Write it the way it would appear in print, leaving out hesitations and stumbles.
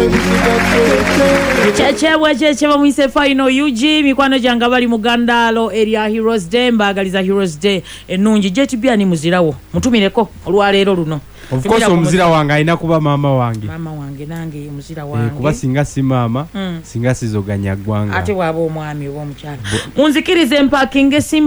Cheche bamwise final UG mikwano janga bali mugandalo area Heroes Day mbagaliza Heroes Day enungi JTB ani muzirawo mutumireko olwaleero luno. Of course omuzira wange alina kuba mama wange nange muzira wange kuba singa si mama singa sizoganya gwanga ate waba omwami oba omukyala munzikirize mpakinge